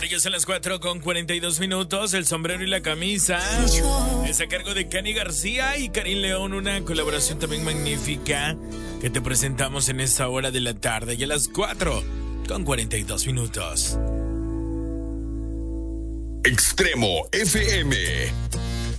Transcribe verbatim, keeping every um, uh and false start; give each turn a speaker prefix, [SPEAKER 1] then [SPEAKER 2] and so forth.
[SPEAKER 1] Ya son las cuatro con cuarenta y dos minutos. El sombrero y la camisa es a cargo de Cani García y Karim León. Una colaboración también magnífica que te presentamos en esta hora de la tarde. Ya las cuatro con cuarenta y dos minutos.
[SPEAKER 2] Extremo F M.